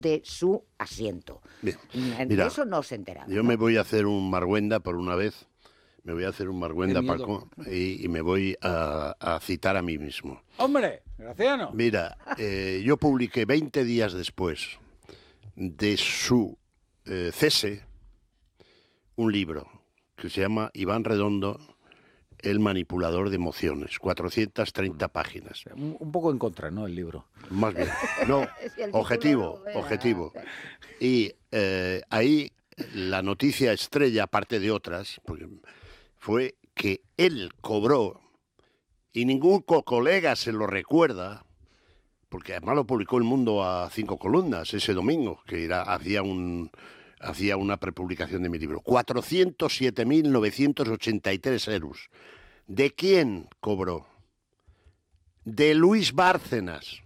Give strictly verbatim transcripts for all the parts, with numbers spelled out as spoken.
de su asiento. Bien. De Mira, eso no se enteraba. Yo ¿no? me voy a hacer un Marguenda por una vez. Me voy a hacer un Marguenda, Paco, y, y me voy a, a citar a mí mismo. ¡Hombre! Graciano. Mira, eh, yo publiqué veinte días después de su eh, cese un libro que se llama Iván Redondo, el manipulador de emociones, cuatrocientas treinta páginas. Un, un poco en contra, ¿no? El libro. Más bien. No, Si el objetivo, título, objetivo. Y eh, ahí la noticia estrella, aparte de otras, porque fue que él cobró, y ningún co colega se lo recuerda, porque además lo publicó El Mundo a cinco columnas ese domingo, que era, hacía, un, hacía una prepublicación de mi libro. cuatrocientos siete mil novecientos ochenta y tres euros. ¿De quién cobró? De Luis Bárcenas.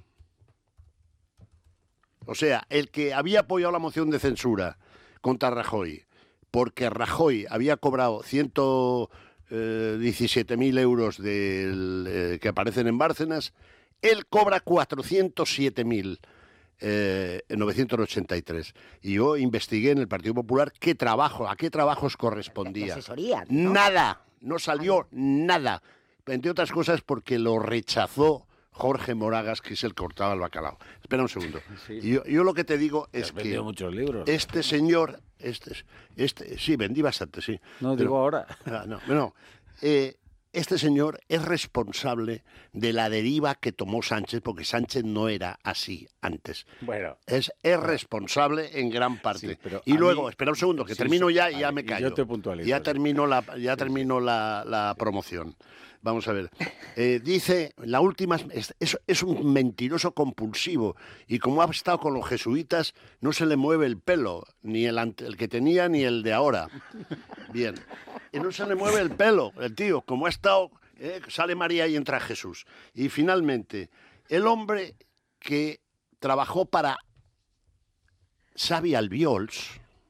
O sea, el que había apoyado la moción de censura contra Rajoy, porque Rajoy había cobrado ciento diecisiete mil euros del, eh, que aparecen en Bárcenas, él cobra cuatrocientos siete mil novecientos ochenta y tres. Y yo investigué en el Partido Popular qué trabajo, a qué trabajos correspondía. Asesoría, ¿no? Nada, no salió nada. Entre otras cosas porque lo rechazó Jorge Moragas, que es el que cortaba el bacalao. Espera un segundo. Sí. Yo, yo lo que te digo es Has que vendido muchos libros. este señor, este, este, sí, vendí bastante, sí. No, Pero- digo ahora. Ah, no, no. Eh, este señor es responsable de la deriva que tomó Sánchez, porque Sánchez no era así antes. Bueno. Es, es responsable en gran parte. Sí, pero y a luego, mí- espera un segundo, que Sí, termino sí. ya y Vale, ya me y callo. yo te puntualizo. Ya termino la, ya termino la, la promoción. Vamos a ver. Eh, dice, la última, es, es, es un mentiroso compulsivo, y como ha estado con los jesuitas, no se le mueve el pelo, ni el, ante- el que tenía ni el de ahora. Bien. Y no se le mueve el pelo, el tío, como ha estado, eh, sale María y entra Jesús. Y finalmente, el hombre que trabajó para Xavi Albiols,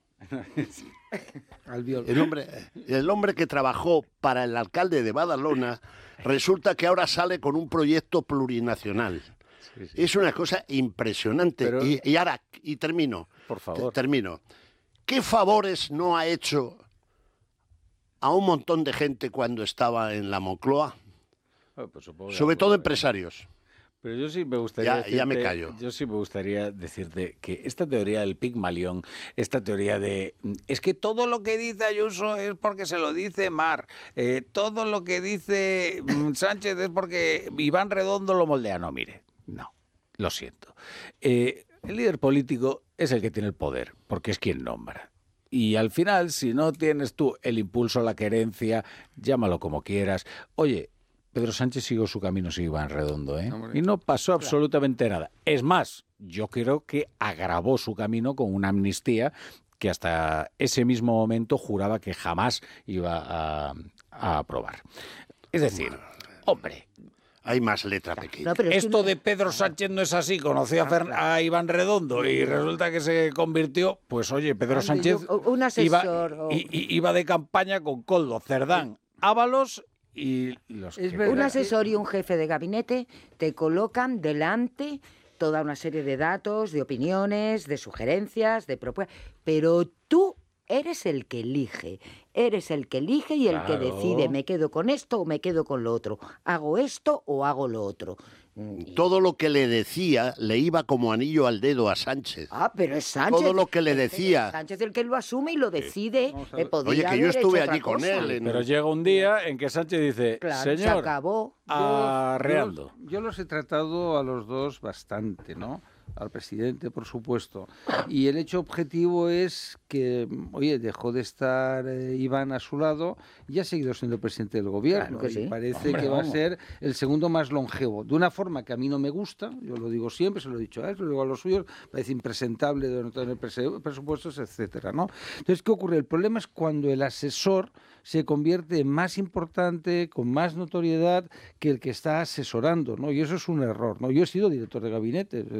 Albiol. el hombre, el hombre que trabajó para el alcalde de Badalona, resulta que ahora sale con un proyecto plurinacional. Sí, sí. Es una cosa impresionante. Pero- Y, y ahora, y termino, Por favor. te- termino. ¿Qué favores no ha hecho a un montón de gente cuando estaba en la Moncloa? Bueno, pues supongo que- Sobre todo empresarios. Pero yo sí me gustaría Ya- ya me decirte- callo. Yo sí me gustaría decirte que esta teoría del Pigmalión, esta teoría de mm, es que todo lo que dice Ayuso es porque se lo dice Mar, eh, todo lo que dice mm, Sánchez es porque Iván Redondo lo moldea. No, mire, no, lo siento. Eh, el líder político es el que tiene el poder, porque es quien nombra. Y al final, si no tienes tú el impulso, la querencia, llámalo como quieras. Oye, Pedro Sánchez siguió su camino sin Iván Redondo, ¿eh? Hombre. Y no pasó absolutamente nada. Es más, yo creo que agravó su camino con una amnistía que hasta ese mismo momento juraba que jamás iba a, a aprobar. Es decir, hombre, Hay más letra pequeña. No, pero es que esto no- de Pedro Sánchez no es así. Conoció a, Fer- a Iván Redondo y resulta que se convirtió, pues oye, Pedro Ande, Sánchez yo- un asesor iba, o- i- i- iba de campaña con Coldo, Cerdán, Ábalos y los Es que verdad. Un fueran. asesor y un jefe de gabinete te colocan delante toda una serie de datos, de opiniones, de sugerencias, de propuestas, pero tú eres el que elige, eres el que elige y el que Claro. decide, me quedo con esto o me quedo con lo otro, hago esto o hago lo otro. Mm, y- Todo lo que le decía le iba como anillo al dedo a Sánchez. Ah, pero es Sánchez. Todo lo que le es- decía. es Sánchez el que lo asume y lo decide. Vamos a eh, ver. podría Oye, que yo haber hecho estuve otra allí con cosa. él en- Pero llega un día en que Sánchez dice, Claro, se señor, acabó. arreando. Yo, yo los he tratado a los dos bastante, ¿no? Al presidente, por supuesto. Y el hecho objetivo es que, oye, dejó de estar eh, Iván a su lado y ha seguido siendo presidente del gobierno. Claro que y sí. parece Hombre, que va a vamos. ser el segundo más longevo. De una forma que a mí no me gusta, yo lo digo siempre, se lo he dicho a él, se lo digo a los suyos, parece impresentable de no tener prese- presupuestos, etcétera, ¿no? Entonces, ¿qué ocurre? El problema es cuando el asesor se convierte en más importante, con más notoriedad que el que está asesorando, ¿no? Y eso es un error, ¿no? Yo he sido director de gabinete, es decir, oye,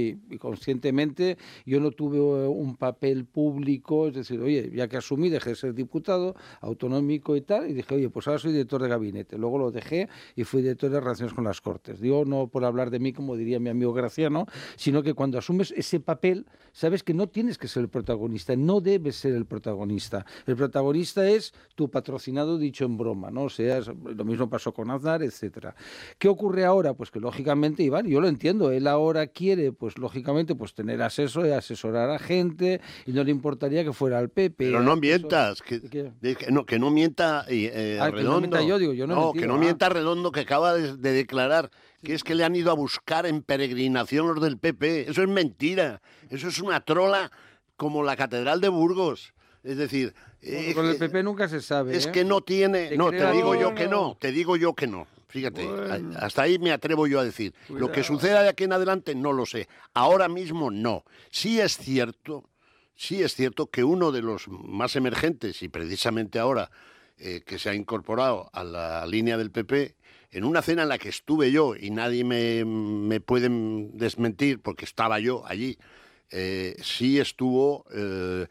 Sí, y conscientemente yo no tuve un papel público, es decir, oye, ya que asumí, dejé de ser diputado autonómico y tal, y dije, oye, pues ahora soy director de gabinete. Luego lo dejé y fui director de Relaciones con las Cortes. Digo, no por hablar de mí, como diría mi amigo Graciano, sino que cuando asumes ese papel, sabes que no tienes que ser el protagonista, no debes ser el protagonista. El protagonista es tu patrocinado, dicho en broma, ¿no? O sea, lo mismo pasó con Aznar, etcétera. ¿Qué ocurre ahora? Pues que lógicamente, Iván, yo lo entiendo, él ahora quiere, pues lógicamente, pues tener asesor, asesorar a gente, y no le importaría que fuera al P P. Pero no mientas, que, de, que, no, que no mienta eh, ah, Redondo. Que no mienta yo, digo, yo no, no que no ah. mienta Redondo, que acaba de, de declarar que es que le han ido a buscar en peregrinación los del P P. Eso es mentira, eso es una trola como la Catedral de Burgos. Es decir... Bueno, eh, con el P P nunca se sabe. Es ¿eh? que no tiene... Te no, creo, te digo no, yo que no. no, te digo yo que no. Fíjate, Bueno. hasta ahí me atrevo yo a decir. Cuidado. Lo que suceda de aquí en adelante no lo sé. Ahora mismo no. Sí es cierto, sí es cierto que uno de los más emergentes, y precisamente ahora eh, que se ha incorporado a la línea del P P, en una cena en la que estuve yo, y nadie me, me puede desmentir porque estaba yo allí, eh, sí estuvo eh,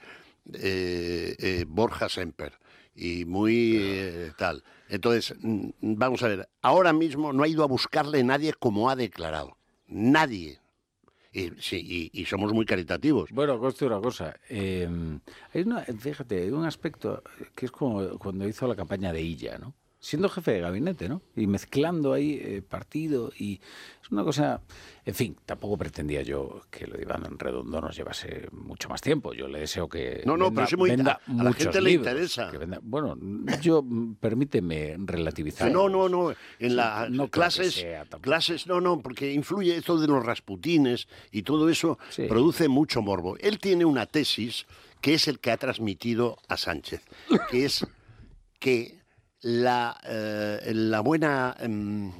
eh, eh, Borja Semper, y muy eh, tal. Entonces, vamos a ver, ahora mismo no ha ido a buscarle nadie como ha declarado. Nadie. Y, sí, y, y somos muy caritativos. Bueno, conste una cosa. Eh, hay una, fíjate, hay un aspecto que es como cuando hizo la campaña de Illa, ¿no? Siendo jefe de gabinete, ¿no? Y mezclando ahí eh, partido y es una cosa... En fin, tampoco pretendía yo que lo de Iván Redondo nos llevase mucho más tiempo. Yo le deseo que no, no, venda, pero sí muy, venda a, a la muchos gente le libros, interesa. Que venda, bueno, yo, permíteme relativizar. No, no, no. En sí, las no clases, sea, clases, no, no, porque influye esto de los Rasputines y todo eso sí. produce mucho morbo. Él tiene una tesis que es el que ha transmitido a Sánchez, que es que la, eh, la buena, eh,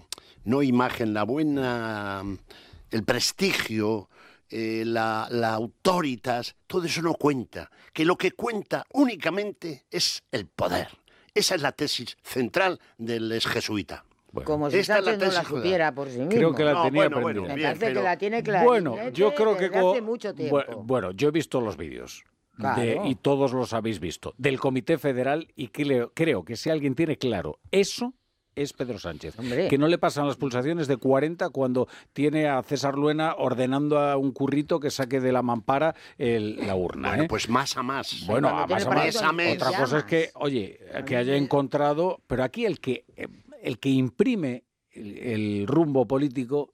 no imagen, la buena, el prestigio, eh, la, la autoritas, todo eso no cuenta. Que lo que cuenta únicamente es el poder. Esa es la tesis central del ex jesuita. Bueno, como si Sánchez no la supiera por sí mismo. Creo que la no, tenía bueno, aprendida. bueno, Me bien, parece pero... que la tiene clara. Bueno, yo creo que... Desde hace mucho tiempo. Bueno, yo he visto los vídeos. Claro. De, y todos los habéis visto, del Comité Federal, y creo, creo que si alguien tiene claro eso, es Pedro Sánchez. Hombre. Que no le pasan las pulsaciones de cuarenta cuando tiene a César Luena ordenando a un currito que saque de la mampara el, la urna. Bueno, ¿eh? pues más a más. Bueno, Cuando a tiene más a más. partido, a mes. Otra cosa es que, oye, que haya encontrado... Pero aquí el que, el que imprime el, el rumbo político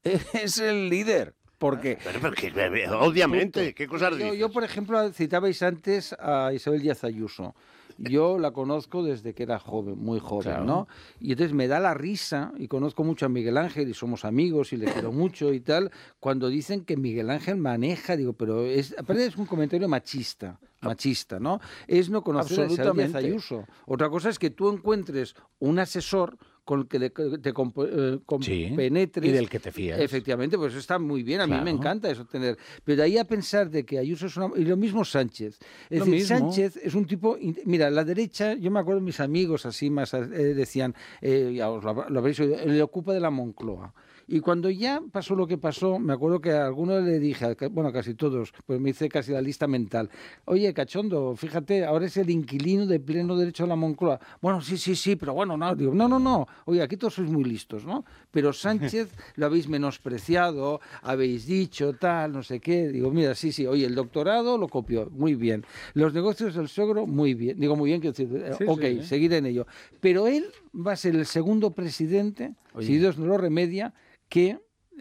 es el líder. Porque... Pero, pero que, obviamente, ¿qué cosas yo, dices? yo, por ejemplo, citabais antes a Isabel Díaz Ayuso. Yo la conozco desde que era joven, muy joven, Claro. ¿no? Y entonces me da la risa, y conozco mucho a Miguel Ángel, y somos amigos, y le quiero mucho y tal, cuando dicen que Miguel Ángel maneja, digo, pero es, aparte es un comentario machista, machista, ¿no? Es no conocer a Isabel Díaz Ayuso. Otra cosa es que tú encuentres un asesor con el que le- te comp- eh, Sí, compenetres. y del que te fías. Efectivamente, pues eso está muy bien, a mí Claro. me encanta eso tener. Pero de ahí a pensar de que Ayuso es una... Y lo mismo Sánchez. Es Lo decir, mismo. Sánchez es un tipo... in- Mira, la derecha, yo me acuerdo mis amigos así más eh, decían, eh, ya os lo, hab- lo habréis oído, le ocupa de la Moncloa. Y cuando ya pasó lo que pasó, me acuerdo que a algunos le dije, a ca- bueno, casi todos, pues me hice casi la lista mental. Oye, cachondo, fíjate, ahora es el inquilino de pleno derecho a la Moncloa. Bueno, sí, sí, sí, pero bueno, no, digo, no, no, no. Oye, aquí todos sois muy listos, ¿no? Pero Sánchez lo habéis menospreciado, habéis dicho tal, no sé qué. Digo, mira, sí, sí, oye, el doctorado lo copió, muy bien. Los negocios del suegro, muy bien. Digo, muy bien, quiero decir, eh, Sí, ok, sí, sí. seguir en ello. Pero él va a ser el segundo presidente, Oye. si Dios no lo remedia, que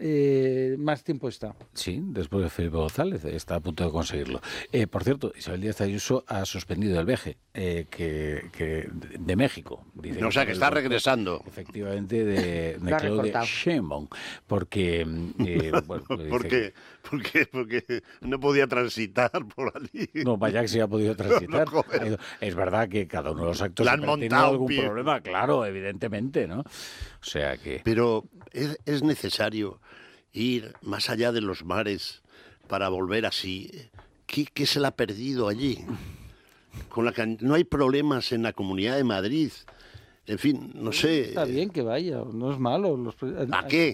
eh, más tiempo está. Sí, después de Felipe González, está a punto de conseguirlo. Eh, por cierto, Isabel Díaz Ayuso ha suspendido el viaje eh, que, que de, de México. Dice O sea, que por está el- regresando. Efectivamente, de, de Lo ha Claudia recortado. Sheinbaum, porque... eh, bueno, dice ¿Por que- qué? ¿Por qué? Porque no podía transitar por allí. No, vaya que se ha podido transitar. No, joder. Ha ido- es verdad que cada uno de los actos Le han siempre ha tenido montado un algún pie. problema, claro, evidentemente, ¿no? O sea que... Pero es, es necesario ir más allá de los mares para volver así. ¿Qué, qué se le ha perdido allí? Con la can- no hay problemas en la Comunidad de Madrid. En fin, no sé. Está bien que vaya, no es malo. Los pre- ¿A qué?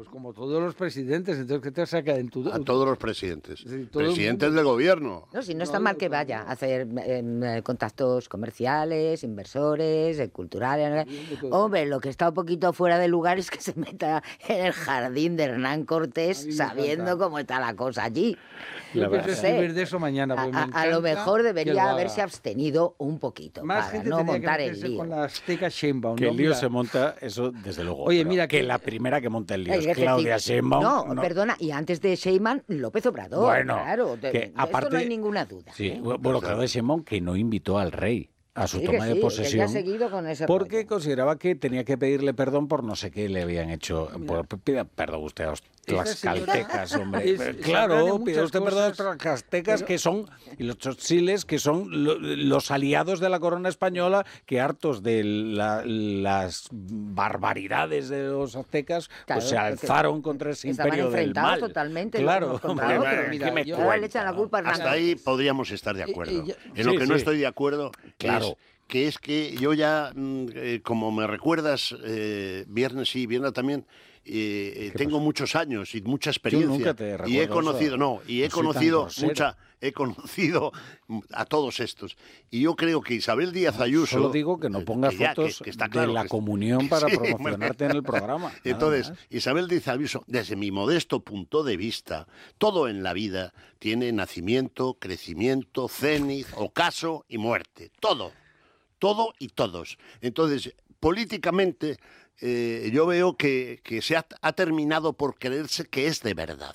Pues como todos los presidentes, entonces ¿qué te saca en tu... A todos los presidentes. Sí, todo el Presidentes mundo. del gobierno. No, si no está No, mal no, que no, vaya no. a hacer eh, contactos comerciales, inversores, eh, culturales. de todo. Hombre, lo que está un poquito fuera de lugar es que se meta en el jardín de Hernán A Cortés mí me sabiendo encanta. cómo está la cosa allí. La Yo verdad. pienso Sí. escribir de eso mañana. A, porque me a- a lo encanta mejor que lo debería haga. haberse abstenido un poquito Más para gente no tenía montar que el meterse lío. con la azteca Sheinbaum. Que ¿no? el lío Mira, se monta, eso desde luego. Oye, pero mira que que- la primera que monta el lío Ay, es efectivo. Claudia Sheinbaum. No, no. perdona, y antes de Sheinbaum, López Obrador. Bueno, claro, de, que de esto aparte- no hay ninguna duda. Sí, ¿eh? bueno, Claudia Sheinbaum que no invitó al rey a su Sí que toma sí, de que posesión. ya ha seguido con ese Porque rollo. consideraba que tenía que pedirle perdón por no sé qué le habían hecho. Por, pida perdón usted a los Esa tlaxcaltecas, señora hombre. es- Pero sabrá claro, de pida muchas usted perdón a los cosas, tlaxcaltecas pero- que son, y los tzotzilles que son lo- los aliados de la corona española que hartos de la- las barbaridades de los aztecas, Claro, pues se porque alzaron contra ese estaban imperio del enfrentados mal. totalmente Claro, unos contra hombre, otros. ¿qué Mira, me yo- Ahora le cuenta? echan la culpa a Hernán Hasta ahí podríamos estar de Y- y acuerdo. ya- En lo Sí, que no sí. estoy de acuerdo Claro. es que es que yo ya, mm, eh, como me recuerdas, eh, viernes sí, viernes también, eh, eh, tengo muchos años y mucha experiencia. nunca te y he recuerdo conocido, eso. no, y he No soy tan conocido grosero. mucha, he conocido a todos estos. Y yo creo que Isabel Díaz Ayuso. Solo digo que no eh, pongas que ya, que- fotos que está de claro la que- comunión para Sí, promocionarte en el programa. nada Entonces, más. Isabel Díaz Ayuso, desde mi modesto punto de vista, todo en la vida tiene nacimiento, crecimiento, cenit, ocaso y muerte. Todo. Todo y todos. Entonces, políticamente, eh, yo veo que, que se ha, ha terminado por creerse que es de verdad.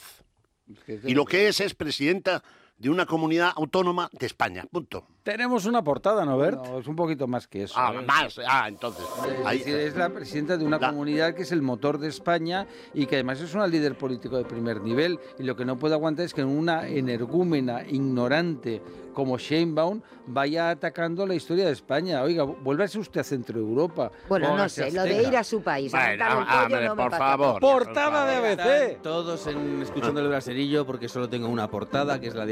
Y lo que es es presidenta de una comunidad autónoma de España. Punto. Tenemos una portada, ¿no, Bert? No, es un poquito más que eso. Ah, ¿eh? más. Ah, entonces. Es ahí- decir, es la presidenta de una La- comunidad que es el motor de España y que además es una líder político de primer nivel. Y lo que no puede aguantar es que una energúmena ignorante como Sheinbaum vaya atacando la historia de España. Oiga, vuélvase usted a Centro Europa. Bueno, no póngase sé, lo de azteca. ir a su país a Bueno, montar el pollo hombre, no me por pasa favor. Portada de A B C. Están todos en, escuchando el braserillo porque solo tengo una portada, que es la de